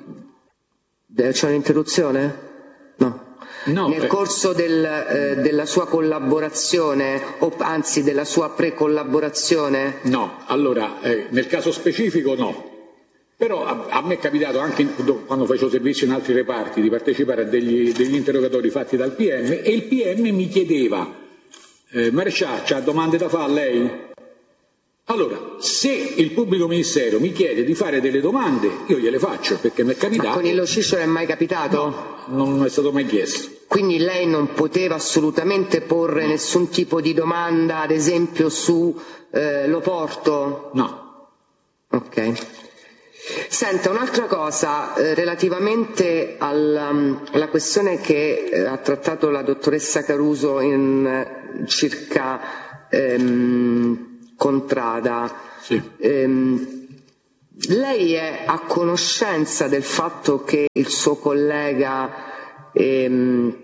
C'è un'interruzione? No. No, nel eh. corso del, eh, della sua collaborazione o anzi della sua pre-collaborazione? No, allora eh, nel caso specifico no, però a, a me è capitato anche quando facevo servizio in altri reparti di partecipare a degli, degli interrogatori fatti dal P M e il P M mi chiedeva eh, Maresciallo, c'ha domande da fare a lei? Allora, se il pubblico ministero mi chiede di fare delle domande, io gliele faccio, perché mi è capitato. Ma con il Lo Cicero è mai capitato? No, non è stato mai chiesto. Quindi lei non poteva assolutamente porre nessun tipo di domanda, ad esempio su eh, Loporto? No. Ok. Senta, un'altra cosa, eh, relativamente alla, alla questione che eh, ha trattato la dottoressa Caruso in eh, circa ehm, Contrada. Sì. Ehm, lei è a conoscenza del fatto che il suo collega ehm,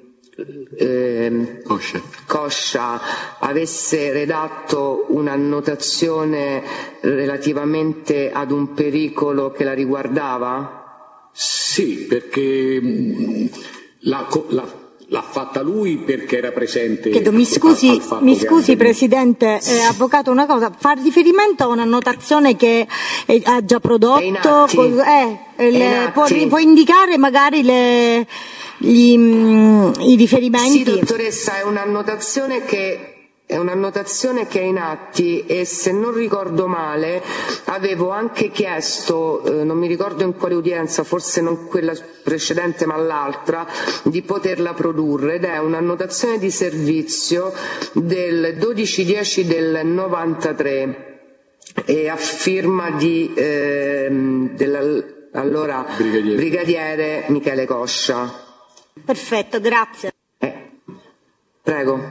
ehm, Coscia. Coscia avesse redatto un'annotazione relativamente ad un pericolo che la riguardava? Sì, perché mh, la, la, l'ha fatta lui perché era presente. Chiedo, mi scusi, al, al mi scusi che... Presidente, eh, Avvocato, una cosa, fa riferimento a un'annotazione che eh, ha già prodotto? Col, eh, le, può, può indicare magari le... Gli, mh, i riferimenti? Sì, dottoressa, è un'annotazione che è un'annotazione che è in atti e, se non ricordo male, avevo anche chiesto, eh, non mi ricordo in quale udienza, forse non quella precedente ma l'altra, di poterla produrre, ed è un'annotazione di servizio del dodici dieci del novantatré e a firma di eh, dell'allora brigadiere. brigadiere Michele Coscia. Perfetto, grazie. Eh, prego.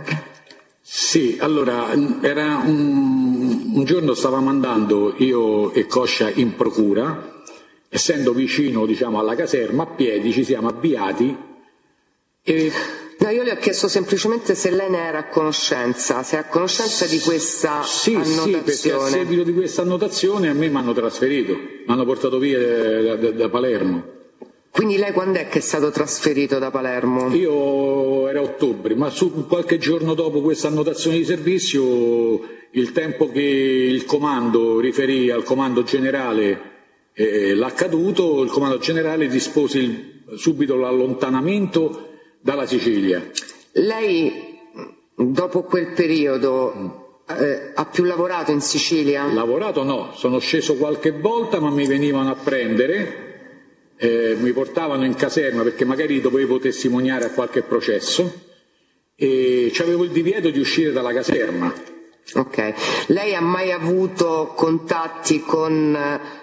Sì, allora, era un, un giorno stavamo andando io e Coscia in procura, essendo vicino, diciamo, alla caserma, a piedi ci siamo avviati e... No, io le ho chiesto semplicemente se lei ne era a conoscenza, se è a conoscenza di questa sì, annotazione. Sì, perché a seguito di questa annotazione a me mi hanno trasferito, mi hanno portato via da, da, da Palermo. Quindi lei quando è che è stato trasferito da Palermo? Io era ottobre, ma su qualche giorno dopo questa annotazione di servizio, il tempo che il comando riferì al comando generale eh, l'accaduto, il comando generale dispose il, subito l'allontanamento dalla Sicilia. Lei, dopo quel periodo, eh, ha più lavorato in Sicilia? Lavorato no, sono sceso qualche volta, ma mi venivano a prendere. Eh, mi portavano in caserma perché magari dovevo testimoniare a qualche processo e avevo il divieto di uscire dalla caserma. Ok. Lei ha mai avuto contatti con,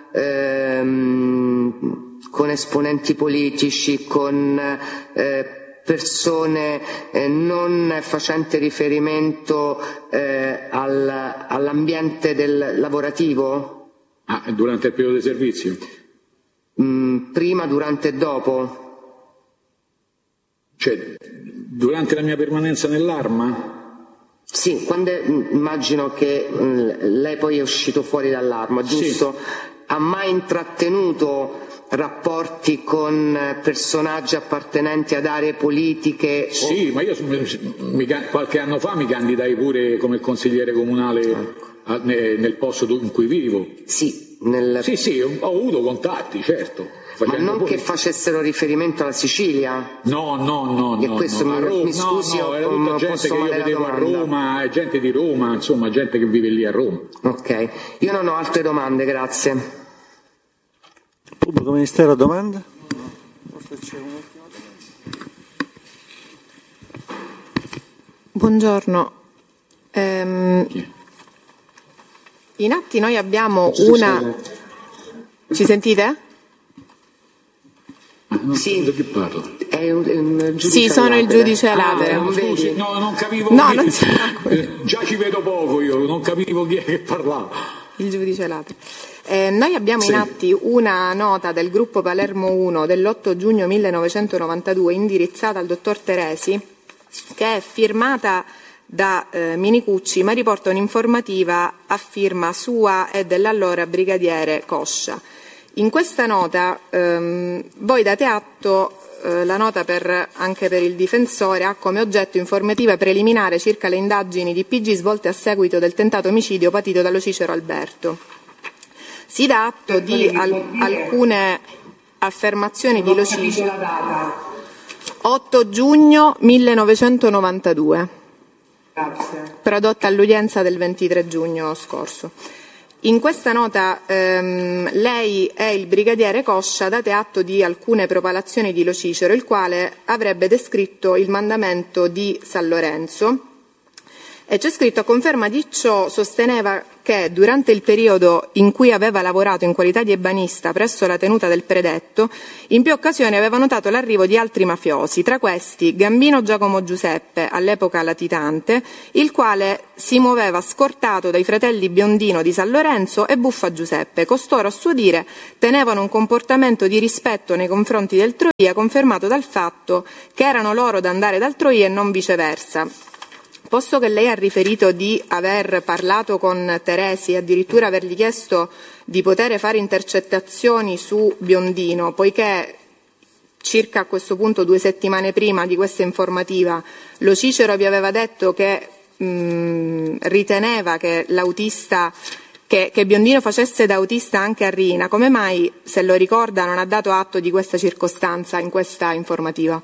ehm, con esponenti politici, con eh, persone eh, non facenti riferimento eh, al, all'ambiente del lavorativo? Ah, durante il periodo di servizio? Mm, prima, durante e dopo? Cioè, durante la mia permanenza nell'Arma? Sì, quando immagino che mh, lei poi è uscito fuori dall'Arma, giusto? Sì. Ha mai intrattenuto rapporti con personaggi appartenenti ad aree politiche? Sì, o... ma io mi, qualche anno fa mi candidai pure come consigliere comunale, ecco, a, nel, nel posto in cui vivo. Sì. Nel... Sì, sì, ho avuto contatti, certo. Ma non poi... che facessero riferimento alla Sicilia? No, no, no. E no, questo no. mi, Roma, mi scusi, no, no, era tutta gente che io vedevo a Roma, gente di Roma, insomma, gente che vive lì a Roma. Ok, io non ho altre domande, grazie. Pubblico Ministero, domande? Buongiorno. Ehm... In atti noi abbiamo una... Ci sentite? Non sì. Di che parlo? È un, un sì, sono il giudice Latere. Ah, scusi, no, non capivo. No, chi... non si eh, già ci vedo poco io, non capivo chi è che parlava. Il giudice Latere. Eh, noi abbiamo sì. in atti una nota del gruppo Palermo uno dell'otto giugno millenovecentonovantadue indirizzata al dottor Teresi, che è firmata da eh, Minicucci, ma riporta un'informativa a firma sua e dell'allora brigadiere Coscia. In questa nota ehm, voi date atto, eh, la nota per, anche per il difensore ha come oggetto informativa preliminare circa le indagini di P G svolte a seguito del tentato omicidio patito dallo Cicero Alberto. Si dà atto di al, alcune affermazioni di Lo Cicero. otto giugno millenovecentonovantadue. Grazie. Prodotta all'udienza del ventitré giugno scorso. In questa nota ehm, lei e il brigadiere Coscia date atto di alcune propalazioni di Lo Cicero, il quale avrebbe descritto il mandamento di San Lorenzo E c'è scritto: a conferma di ciò sosteneva che durante il periodo in cui aveva lavorato in qualità di ebanista presso la tenuta del predetto, in più occasioni aveva notato l'arrivo di altri mafiosi, tra questi Gambino Giacomo Giuseppe, all'epoca latitante, il quale si muoveva scortato dai fratelli Biondino di San Lorenzo e Buffa Giuseppe. Costoro, a suo dire, tenevano un comportamento di rispetto nei confronti del Troia, confermato dal fatto che erano loro ad andare dal Troia e non viceversa. Posto che lei ha riferito di aver parlato con Teresi e addirittura avergli chiesto di poter fare intercettazioni su Biondino, poiché circa a questo punto due settimane prima di questa informativa lo Cicero vi aveva detto che mh, riteneva che l'autista che, che Biondino facesse da autista anche a Rina, come mai, se lo ricorda, non ha dato atto di questa circostanza in questa informativa?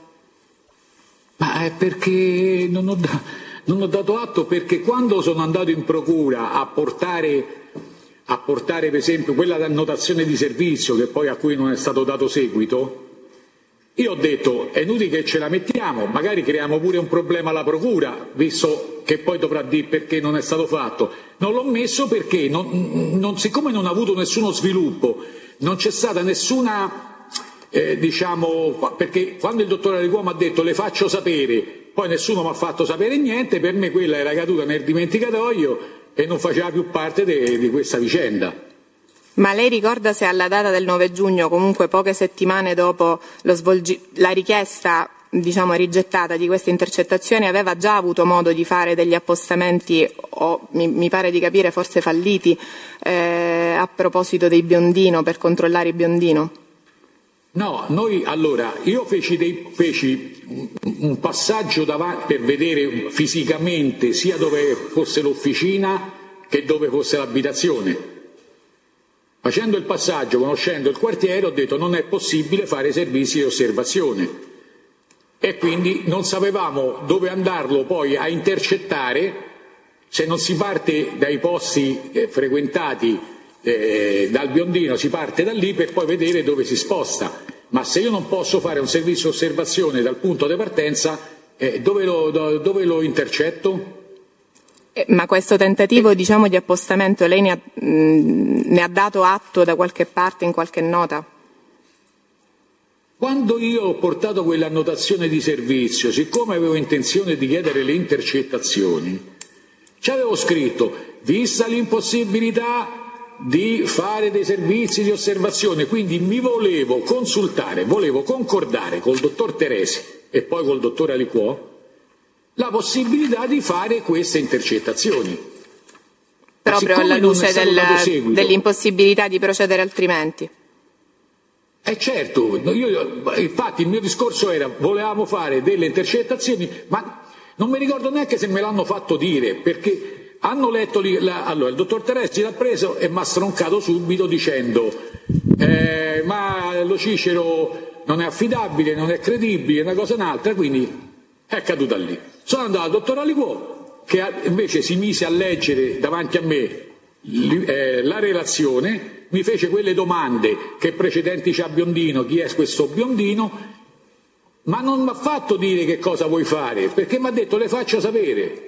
Ma è perché non ho dato... Non ho dato atto perché quando sono andato in procura a portare, a portare per esempio quella annotazione di servizio che poi a cui non è stato dato seguito, io ho detto è inutile che ce la mettiamo, magari creiamo pure un problema alla procura, visto che poi dovrà dire perché non è stato fatto. Non l'ho messo perché, non, non, siccome non ha avuto nessuno sviluppo, non c'è stata nessuna, eh, diciamo, perché quando il dottore Aliquò mi ha detto le faccio sapere, poi nessuno mi ha fatto sapere niente, per me quella era caduta nel dimenticatoio e non faceva più parte de, di questa vicenda. Ma lei ricorda se alla data del nove giugno, comunque poche settimane dopo lo svolgi- la richiesta diciamo rigettata di queste intercettazioni, aveva già avuto modo di fare degli appostamenti o mi, mi pare di capire forse falliti eh, a proposito dei Biondino, per controllare i Biondino? No, noi allora, io feci, dei, feci un passaggio davanti per vedere fisicamente sia dove fosse l'officina che dove fosse l'abitazione. Facendo il passaggio, conoscendo il quartiere, ho detto non è possibile fare servizi di osservazione e quindi non sapevamo dove andarlo poi a intercettare se non si parte dai posti eh, frequentati Eh, dal Biondino, si parte da lì per poi vedere dove si sposta, ma se io non posso fare un servizio di osservazione dal punto di partenza, eh, dove, lo, do, dove lo intercetto? Eh, ma questo tentativo eh. diciamo di appostamento lei ne ha, mh, ne ha dato atto da qualche parte, in qualche nota? Quando io ho portato quell'annotazione di servizio, siccome avevo intenzione di chiedere le intercettazioni, ci avevo scritto, vista l'impossibilità di fare dei servizi di osservazione, quindi mi volevo consultare, volevo concordare col dottor Teresi e poi col dottor Aliquò la possibilità di fare queste intercettazioni. Proprio alla luce del, dell'impossibilità di procedere altrimenti. Eh certo, io, infatti il mio discorso era volevamo fare delle intercettazioni, ma non mi ricordo neanche se me l'hanno fatto dire, perché hanno letto lì, la, allora il dottor Teresi l'ha preso e mi ha stroncato subito dicendo eh, ma lo Cicero non è affidabile, non è credibile, una cosa e un'altra, quindi è caduta lì. Sono andato al dottor Aliquò che invece si mise a leggere davanti a me eh, la relazione, mi fece quelle domande, che precedenti c'ha Biondino, chi è questo Biondino, ma non mi ha fatto dire che cosa vuoi fare, perché mi ha detto le faccio sapere.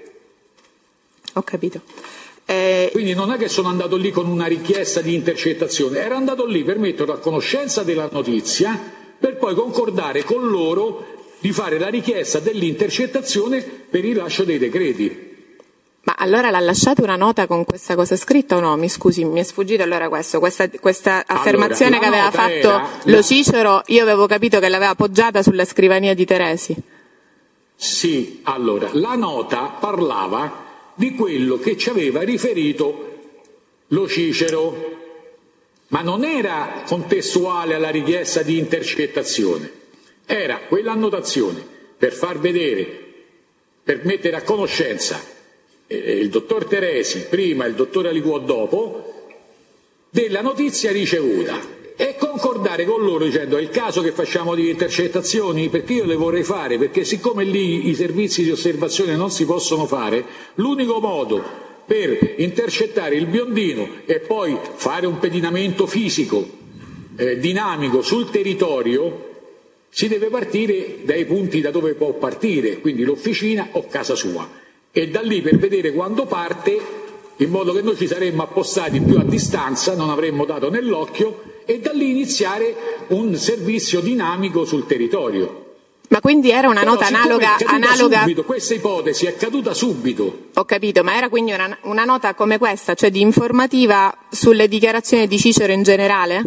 Ho capito. Eh... Quindi non è che sono andato lì con una richiesta di intercettazione, ero andato lì per metterlo a conoscenza della notizia, per poi concordare con loro di fare la richiesta dell'intercettazione per il rilascio dei decreti. Ma allora l'ha lasciata una nota con questa cosa scritta o no? Mi scusi, mi è sfuggito allora questo, questa, questa affermazione allora, che aveva fatto era... lo Cicero, io avevo capito che l'aveva appoggiata sulla scrivania di Teresi. Sì, allora, la nota parlava di quello che ci aveva riferito lo Cicero, ma non era contestuale alla richiesta di intercettazione, era quell'annotazione per far vedere, per mettere a conoscenza eh, il dottor Teresi prima e il dottor Aliquò dopo della notizia ricevuta e concordare con loro dicendo è il caso che facciamo di intercettazioni, perché io le vorrei fare, perché siccome lì i servizi di osservazione non si possono fare, l'unico modo per intercettare il Biondino e poi fare un pedinamento fisico eh, dinamico sul territorio si deve partire dai punti da dove può partire, quindi l'officina o casa sua. e da lì per vedere quando parte, in modo che noi ci saremmo appostati più a distanza, non avremmo dato nell'occhio, e da lì iniziare un servizio dinamico sul territorio. Ma quindi era una Però, nota analoga, analoga... Subito, questa ipotesi è caduta subito. Ho capito, ma era quindi una, una nota come questa, cioè di informativa sulle dichiarazioni di Cicero in generale?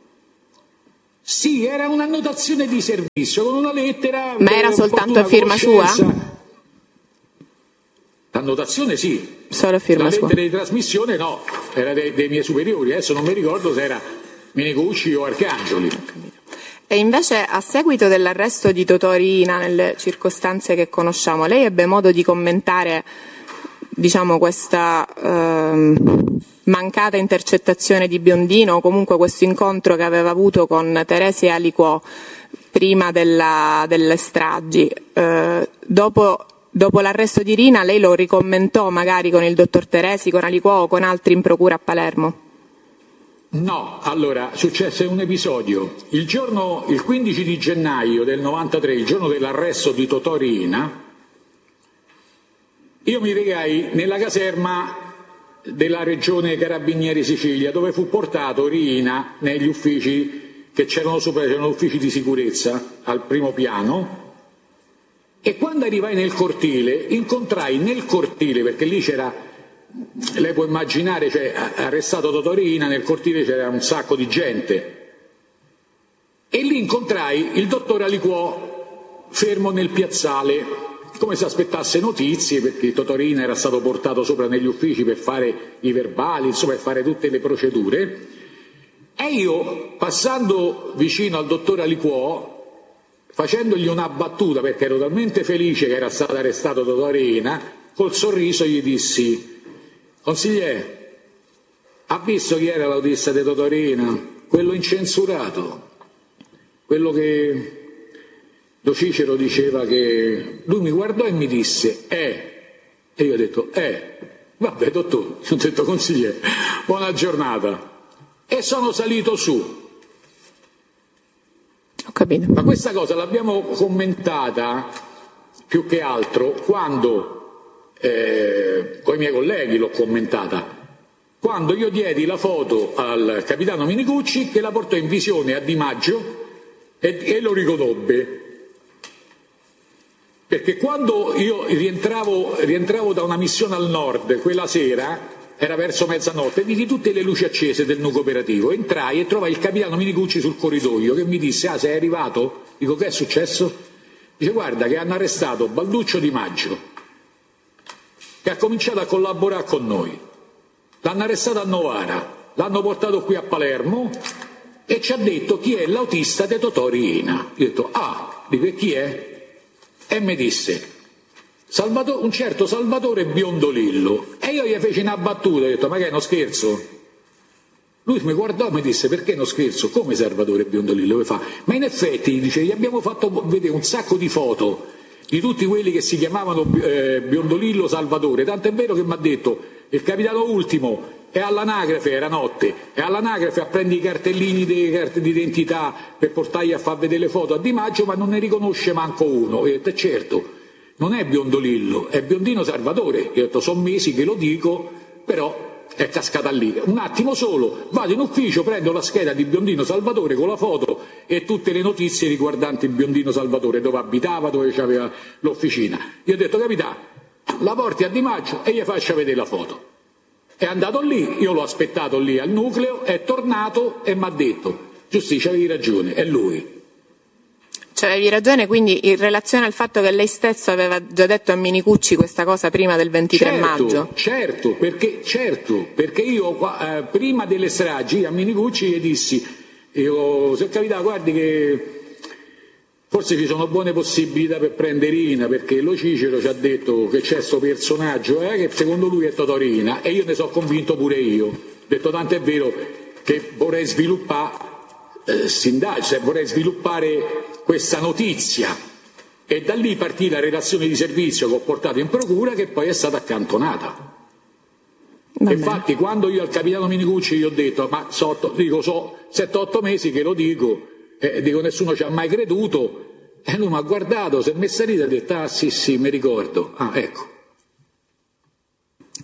Sì, era un'annotazione di servizio con una lettera. Ma era soltanto a firma sua? L'annotazione sì. Solo a firma La sua. lettera di trasmissione no, era dei, dei miei superiori, adesso non mi ricordo se era Minicucci o Arcangeli. E invece, a seguito dell'arresto di Totò Riina, nelle circostanze che conosciamo, lei ebbe modo di commentare, diciamo, questa ehm, mancata intercettazione di Biondino, o comunque questo incontro che aveva avuto con Teresia Aliquò prima della, delle stragi? Eh, dopo, dopo l'arresto di Riina, lei lo ricommentò magari con il dottor Teresi, con Aliquò o con altri in procura a Palermo? No, allora, successe un episodio. Il giorno, il quindici di gennaio del novantatré, il giorno dell'arresto di Totò Riina, io mi regai nella caserma della regione Carabinieri Sicilia, dove fu portato Riina negli uffici che c'erano sopra, c'erano uffici di sicurezza al primo piano, e quando arrivai nel cortile, incontrai nel cortile, perché lì c'era, lei può immaginare, cioè, arrestato Totò Riina, nel cortile c'era un sacco di gente, e lì incontrai il dottor Aliquò fermo nel piazzale, come se aspettasse notizie, perché Totò Riina era stato portato sopra negli uffici per fare i verbali, insomma per fare tutte le procedure, e io, passando vicino al dottor Aliquò, facendogli una battuta, perché ero talmente felice che era stato arrestato Totò Riina, col sorriso gli dissi: consigliere, ha visto chi era l'autista di Totò Riina? Quello incensurato, quello che Lo Cicero diceva che... Lui mi guardò e mi disse, eh, e io ho detto, eh, vabbè dottore, ho detto consigliere, buona giornata, e sono salito su. Ho capito. Ma questa cosa l'abbiamo commentata più che altro quando... Eh, con i miei colleghi l'ho commentata, quando io diedi la foto al capitano Minicucci, che la portò in visione a Di Maggio e, e lo riconobbe, perché quando io rientravo, rientravo da una missione al nord quella sera, era verso mezzanotte, vidi tutte le luci accese del nucleo operativo, entrai e trovai il capitano Minicucci sul corridoio che mi disse: ah, sei arrivato? Dico, che è successo? Dice, guarda che hanno arrestato Balduccio Di Maggio, che ha cominciato a collaborare con noi. L'hanno arrestato a Novara, l'hanno portato qui a Palermo e ci ha detto chi è l'autista di Totò Riina. Io ho detto, ah, dico, e chi è? E mi disse, Salvatore, un certo Salvatore Biondolillo. E io gli feci una battuta, ho detto, ma che è uno scherzo? Lui mi guardò e mi disse, perché uno scherzo? Come Salvatore Biondolillo? Mi fa, ma in effetti, dice, gli abbiamo fatto vedere un sacco di foto di tutti quelli che si chiamavano eh, Biondolillo Salvatore, tanto è vero che mi ha detto il capitano Ultimo è all'anagrafe, era notte, è all'anagrafe a prendere i cartellini delle carte d'identità per portargli a far vedere le foto a Di Maggio, ma non ne riconosce manco uno. E ho detto, certo, non è Biondolillo, è Biondino Salvatore. E ho detto, sono mesi che lo dico, però è cascata lì. Un attimo solo, vado in ufficio, prendo la scheda di Biondino Salvatore con la foto e tutte le notizie riguardanti Biondino Salvatore, dove abitava, dove c'aveva l'officina. Gli ho detto, capitano, la porti a Di Maggio e gli faccia vedere la foto. È andato lì, io l'ho aspettato lì al nucleo, è tornato e mi ha detto, giusti, c'avevi ragione, è lui. C'avevi ragione, quindi in relazione al fatto che lei stesso aveva già detto a Minicucci questa cosa prima del ventitré certo, maggio. Certo, perché, certo, perché io eh, prima delle stragi a Minicucci gli dissi, io, se capita, guardi che forse ci sono buone possibilità per prendere Riina, perché lo Cicero ci ha detto che c'è questo personaggio eh, che secondo lui è Totò Riina, e io ne sono convinto pure io. Ho detto, tanto è vero che vorrei sviluppare, eh, cioè vorrei sviluppare questa notizia, e da lì partì la relazione di servizio che ho portato in procura, che poi è stata accantonata. Infatti quando io al capitano Minicucci gli ho detto, ma so, dico, so sette otto mesi che lo dico, e dico, nessuno ci ha mai creduto, e lui mi ha guardato, si è messa lì e ha detto, ah sì sì, mi ricordo, ah ecco.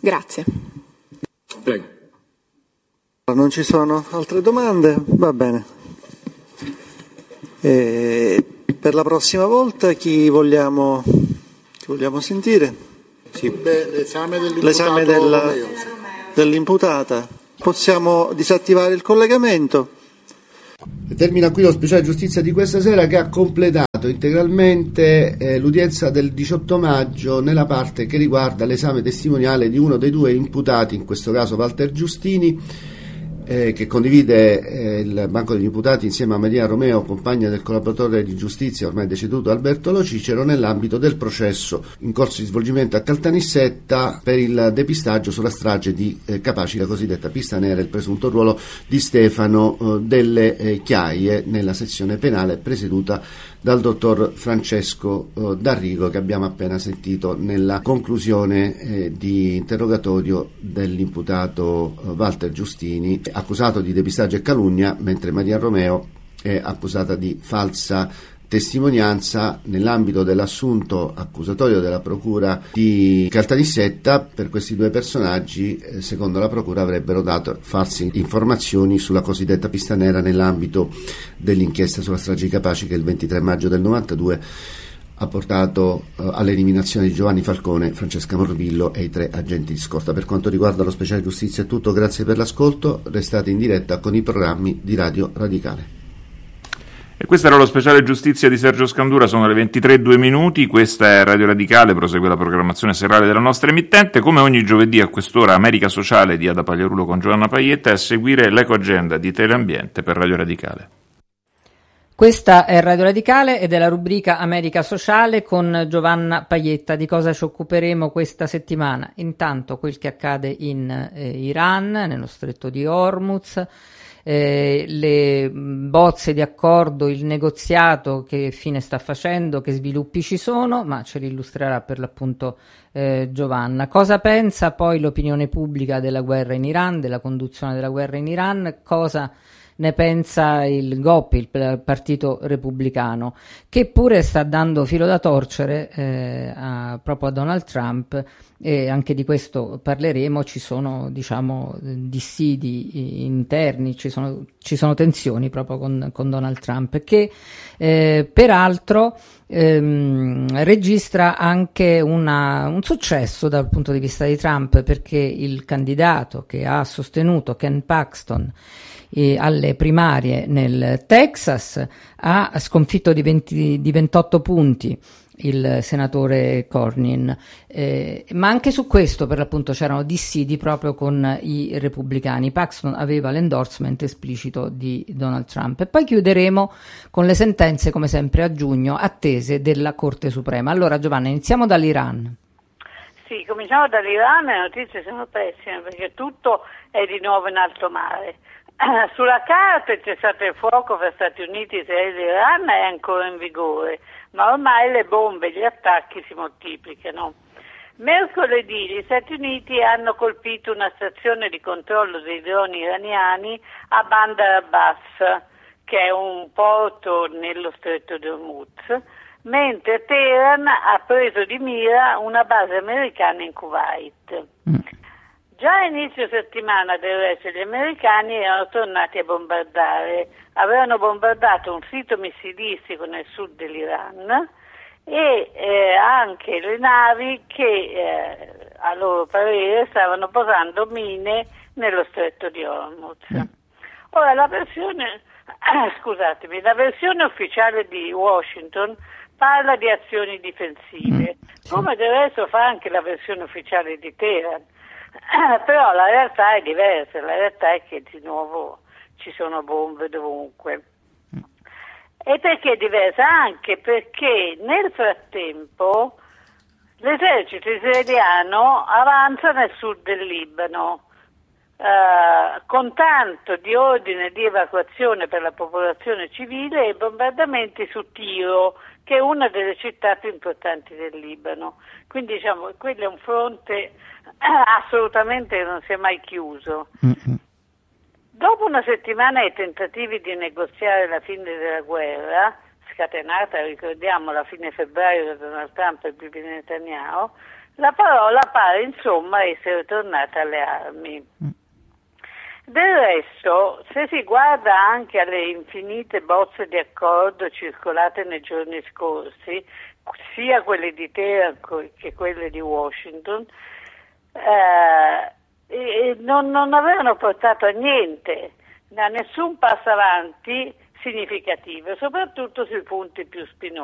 Grazie. Prego. Non ci sono altre domande? Va bene. E per la prossima volta chi vogliamo, chi vogliamo sentire? Sì. Beh, l'esame dell'imputato. L'esame della, dell'imputata. Possiamo disattivare il collegamento. Termina qui lo speciale giustizia di questa sera, che ha completato integralmente eh, l'udienza del diciotto maggio nella parte che riguarda l'esame testimoniale di uno dei due imputati, in questo caso Walter Giustini, eh, che condivide eh, il banco degli imputati insieme a Maria Romeo, compagna del collaboratore di giustizia ormai deceduto Alberto Lo Cicero, nell'ambito del processo in corso di svolgimento a Caltanissetta per il depistaggio sulla strage di eh, Capaci, la cosiddetta pista nera, il presunto ruolo di Stefano eh, delle eh, Chiaie nella sezione penale presieduta dal dottor Francesco eh, D'Arrigo, che abbiamo appena sentito nella conclusione eh, di interrogatorio dell'imputato eh, Walter Giustini, accusato di depistaggio e calunnia, mentre Maria Romeo è accusata di falsa testimonianza nell'ambito dell'assunto accusatorio della procura di Caltanissetta. Per questi due personaggi, eh, secondo la procura, avrebbero dato false informazioni sulla cosiddetta pista nera nell'ambito dell'inchiesta sulla strage di Capaci, che il ventitré maggio del novantadue ha portato eh, all'eliminazione di Giovanni Falcone, Francesca Morvillo e i tre agenti di scorta. Per quanto riguarda lo speciale giustizia è tutto, grazie per l'ascolto, restate in diretta con i programmi di Radio Radicale. E questo era lo speciale giustizia di Sergio Scandura, sono le ventitré e due minuti, questa è Radio Radicale, prosegue la programmazione serale della nostra emittente, come ogni giovedì a quest'ora America Sociale di Ada Pagliarulo con Giovanna Paietta, e a seguire l'ecoagenda di Teleambiente per Radio Radicale. Questa è Radio Radicale ed è la rubrica America Sociale con Giovanna Paietta. Di cosa ci occuperemo questa settimana? Intanto quel che accade in eh, Iran, nello stretto di Hormuz, eh, le bozze di accordo, il negoziato, che fine sta facendo, che sviluppi ci sono, ma ce li illustrerà per l'appunto eh, Giovanna. Cosa pensa poi l'opinione pubblica della guerra in Iran, della conduzione della guerra in Iran? Cosa ne pensa il G O P, il Partito Repubblicano, che pure sta dando filo da torcere eh, a, proprio a Donald Trump, e anche di questo parleremo. Ci sono, diciamo, dissidi interni, ci sono, ci sono tensioni proprio con, con Donald Trump, che eh, peraltro ehm, registra anche una, un successo dal punto di vista di Trump, perché il candidato che ha sostenuto, Ken Paxton, E alle primarie nel Texas, ha sconfitto di, venti, di ventotto punti il senatore Cornyn, eh, ma anche su questo per l'appunto c'erano dissidi proprio con i repubblicani. Paxton aveva l'endorsement esplicito di Donald Trump. E poi chiuderemo con le sentenze, come sempre a giugno, attese della Corte Suprema. Allora Giovanna, iniziamo dall'Iran. Sì, cominciamo dall'Iran. Le notizie sono pessime perché tutto è di nuovo in alto mare. Sulla carta il cessate il fuoco fra Stati Uniti, Israele e Iran è ancora in vigore, ma ormai le bombe e gli attacchi si moltiplicano. Mercoledì gli Stati Uniti hanno colpito una stazione di controllo dei droni iraniani a Bandar Abbas, che è un porto nello stretto di Hormuz, mentre Teheran ha preso di mira una base americana in Kuwait. Mm. Già a inizio settimana del resto gli americani erano tornati a bombardare, avevano bombardato un sito missilistico nel sud dell'Iran e eh, anche le navi che eh, a loro parere stavano posando mine nello stretto di Hormuz. Ora la versione, scusatemi, la versione ufficiale di Washington parla di azioni difensive, come del resto fa anche la versione ufficiale di Teheran. Però la realtà è diversa, la realtà è che di nuovo ci sono bombe dovunque. E perché è diversa? Anche perché nel frattempo l'esercito israeliano avanza nel sud del Libano eh, con tanto di ordine di evacuazione per la popolazione civile e bombardamenti su Tiro, che è una delle città più importanti del Libano. Quindi diciamo quello è un fronte assolutamente non si è mai chiuso. Mm-hmm. Dopo una settimana ai tentativi di negoziare la fine della guerra, scatenata, ricordiamo, la fine febbraio da Donald Trump e Bibi Netanyahu, La parola pare insomma essere tornata alle armi. Mm. Del resto, se si guarda anche alle infinite bozze di accordo circolate nei giorni scorsi, sia quelle di Teheran che quelle di Washington, eh, e non, non avevano portato a niente, a nessun passo avanti significativo, soprattutto sui punti più spinosi.